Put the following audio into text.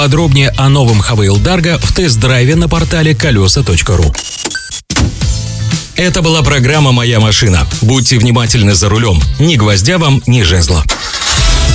Подробнее о новом Хавейл Дарго в тест-драйве на портале колеса.ру. Это была программа «Моя машина». Будьте внимательны за рулем. Ни гвоздя вам, ни жезла.